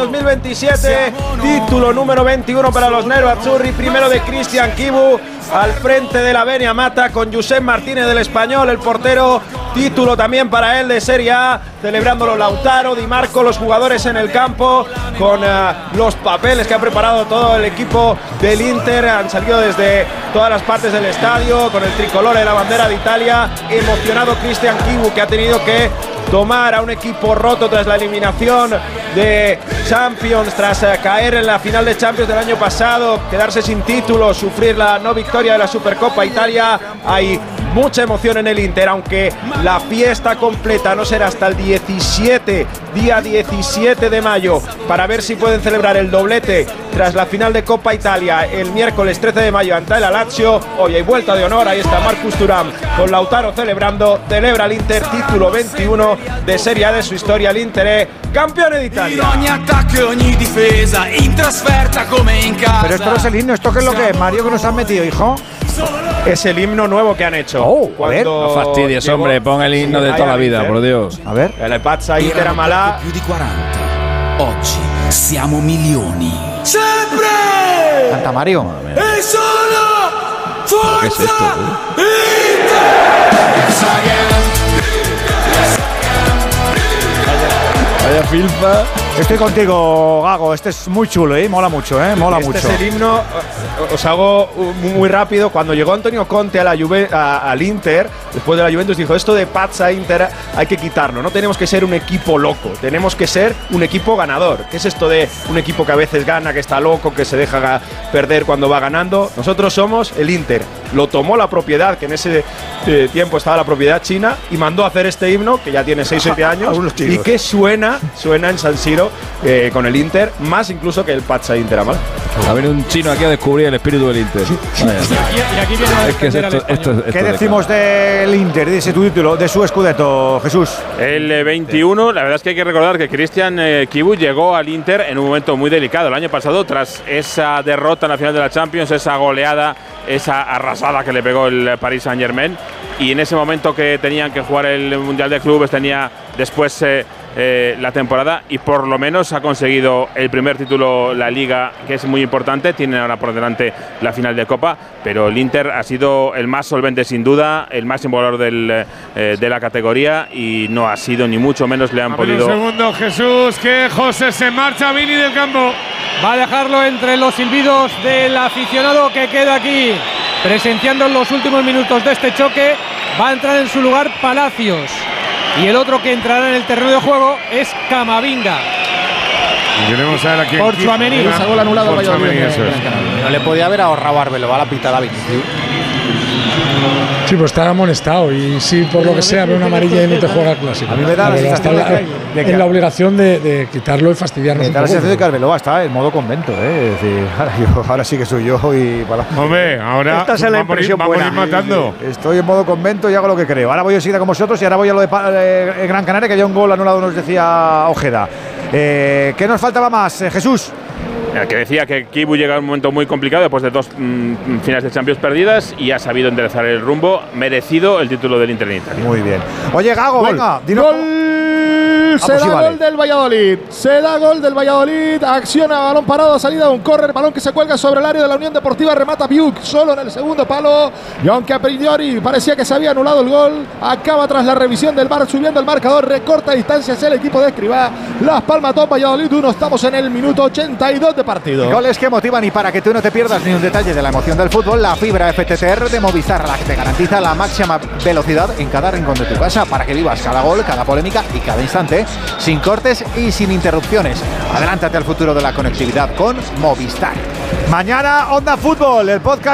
2027, título número 21 para los Nerazzurri, primero de Cristian Chivu al frente de la Beniamata con Josep Martínez del Español, el portero, título también para él de Serie A, celebrándolo Lautaro, Di Marco, los jugadores en el campo con los papeles que ha preparado todo el equipo del Inter, han salido desde todas las partes del estadio con el tricolor de la bandera de Italia, emocionado Cristian Chivu, que ha tenido que tomar a un equipo roto tras la eliminación de Champions, tras caer en la final de Champions del año pasado, quedarse sin título, sufrir la no victoria de la Supercopa Italia. Hay mucha emoción en el Inter, aunque la fiesta completa no será hasta el día 17 de mayo, para ver si pueden celebrar el doblete tras la final de Copa Italia el miércoles 13 de mayo ante el Lazio. Hoy hay vuelta de honor, ahí está Marcus Thuram con Lautaro celebrando, celebra el Inter título 21 de Serie A de su historia, el Inter es campeón de Italia. Pero esto no es el himno, ¿esto qué es lo que es, Mario, que nos han metido, hijo? Es el himno nuevo que han hecho. A ver. No fastidies, hombre, pon el himno de toda la vida, por Dios. A ver. El Pazza Inter Amalà. Più di 40. Oggi siamo milioni. Canta Mario. E solo ¿Qué es esto, tío? Vaya filfa. Estoy contigo, Gago. Este es muy chulo, mola mucho, mola mucho. Este es el himno. Os hago muy rápido. Cuando llegó Antonio Conte a al Inter, después de la Juventus, dijo: esto de Pazza Inter hay que quitarlo. No tenemos que ser un equipo loco, tenemos que ser un equipo ganador. ¿Qué es esto de un equipo que a veces gana, que está loco, que se deja perder cuando va ganando? Nosotros somos el Inter. Lo tomó la propiedad, que en ese tiempo estaba la propiedad china, y mandó a hacer este himno, que ya tiene 6-7 años, y que suena en San Siro con el Inter, más incluso que el Pazza Inter Amalà. Ha venido un chino aquí a descubrir el espíritu del Inter. Y aquí viene a defender al español. ¿Qué decimos del Inter, de ese título, de su Scudetto, Jesús? El 21, la verdad es que hay que recordar que Cristian Chivu llegó al Inter en un momento muy delicado. El año pasado, tras esa derrota en la final de la Champions, esa goleada, esa arrasada que le pegó el Paris Saint-Germain, y en ese momento que tenían que jugar el Mundial de Clubes, tenía después la temporada, y por lo menos ha conseguido el primer título, la Liga, que es muy importante. Tienen ahora por delante la final de Copa, pero el Inter ha sido el más solvente sin duda, el máximo valor de la categoría, y no ha sido ni mucho menos le han podido… Un segundo, Jesús, que José se marcha, Vini del campo. Va a dejarlo entre los silbidos del aficionado que queda aquí presenciando los últimos minutos de este choque. Va a entrar en su lugar Palacios, y el otro que entrará en el terreno de juego es Camavinga. Queremos saber aquí por Tchouaméni. Ese gol anulado al Valladolid. No le podía haber ahorrado Arbelo, a la pita David. Sí, pues estaba amonestado, y si por lo que sea ve una amarilla y no te juega el clásico. A mí me da la sensación de que en la obligación de quitarlo y fastidiarnos. Me da la sensación de que Arbeloa está en modo convento, Es decir, ahora sí que soy yo y para… Hombre, ahora esta es la impresión vamos buena. A ir matando. Estoy en modo convento y hago lo que creo. Ahora voy enseguida con vosotros, y ahora voy a lo de Gran Canaria, que había un gol anulado, nos decía Ojeda. ¿Qué nos faltaba más, Jesús? El que decía que Chivu llega a un momento muy complicado después de dos finales de Champions perdidas, y ha sabido enderezar el rumbo. Merecido el título del Inter en Italia. Muy bien. Oye, Gago, venga, dinos. Se da gol del Valladolid. Se da gol del Valladolid. Acciona balón parado, salida de un córner, balón que se cuelga sobre el área de la Unión Deportiva. Remata Piuk solo en el segundo palo. Y aunque a priori parecía que se había anulado el gol, acaba tras la revisión del VAR subiendo el marcador. Recorta distancias el equipo de Escribá. Las Palmas 2, Valladolid 1. Estamos en el minuto 82 de partido. Goles que motivan, y para que tú no te pierdas ni un detalle de la emoción del fútbol, la fibra FTTR de Movistar, la que te garantiza la máxima velocidad en cada rincón de tu casa, para que vivas cada gol, cada polémica y cada instante sin cortes y sin interrupciones. Adelántate al futuro de la conectividad con Movistar. Mañana Onda Fútbol, el podcast